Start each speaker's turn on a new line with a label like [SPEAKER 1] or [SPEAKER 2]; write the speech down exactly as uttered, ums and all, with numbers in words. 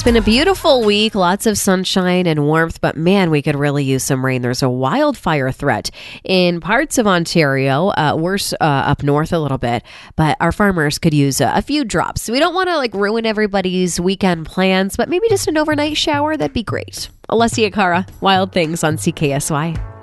[SPEAKER 1] been a beautiful week, lots of sunshine and warmth, but man, we could really use some rain. There's a wildfire threat in parts of Ontario, uh, worse uh, up north a little bit, but our farmers could use a, a few drops. So we don't want to like ruin everybody's weekend plans, but maybe just an overnight shower, that'd be great. Alessia Cara, Wild Things on C K S Y.